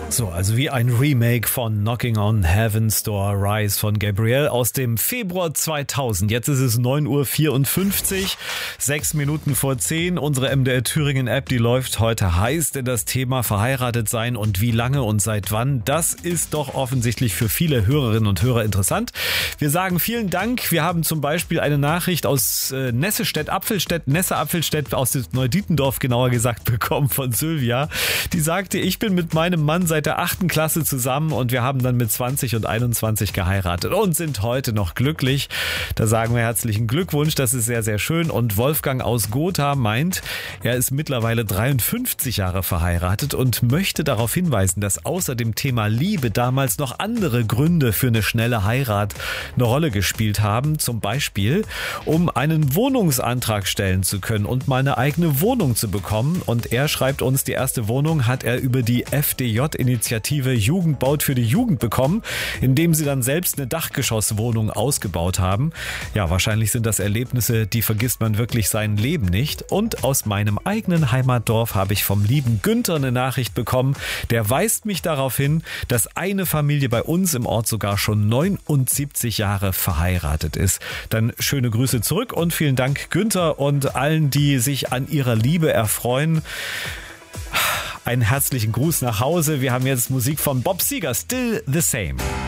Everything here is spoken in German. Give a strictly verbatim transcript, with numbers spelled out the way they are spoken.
So, also wie ein Remake von Knocking on Heaven's Door, Rise von Gabrielle aus dem Februar zweitausend. Jetzt ist es neun Uhr vierundfünfzig, sechs Minuten vor zehn. Unsere M D R Thüringen App, die läuft heute heiß, denn das Thema verheiratet sein und wie lange und seit wann, das ist doch offensichtlich für viele Hörerinnen und Hörer interessant. Wir sagen vielen Dank. Wir haben zum Beispiel eine Nachricht aus äh, Nessestedt, Apfelstedt, Nesse-Apfelstedt, aus dem Neudietendorf genauer gesagt, bekommen von Sylvia. Die sagte, ich bin mit meinem Mann seit der achten Klasse zusammen und wir haben dann mit zwanzig und einundzwanzig geheiratet und sind heute noch glücklich. Da sagen wir herzlichen Glückwunsch, das ist sehr, sehr schön. Und Wolfgang aus Gotha meint, er ist mittlerweile dreiundfünfzig Jahre verheiratet und möchte darauf hinweisen, dass außer dem Thema Liebe damals noch andere Gründe für eine schnelle Heirat eine Rolle gespielt haben. Zum Beispiel, um einen Wohnungsantrag stellen zu können und mal eine eigene Wohnung zu bekommen. Und er schreibt uns, die erste Wohnung hat er über die F D J-Initiative Jugend baut für die Jugend bekommen, indem sie dann selbst eine Dachgeschosswohnung ausgebaut haben. Ja, wahrscheinlich sind das Erlebnisse, die vergisst man wirklich sein Leben nicht. Und aus meinem eigenen Heimatdorf habe ich vom lieben Günther eine Nachricht bekommen. Der weist mich darauf hin, dass eine Familie bei uns im Ort sogar schon neunundsiebzig Jahre verheiratet ist. Dann schöne Grüße zurück und vielen Dank Günther und allen, die sich an ihrer Liebe erfreuen. Einen herzlichen Gruß nach Hause. Wir haben jetzt Musik von Bob Seger, Still the Same.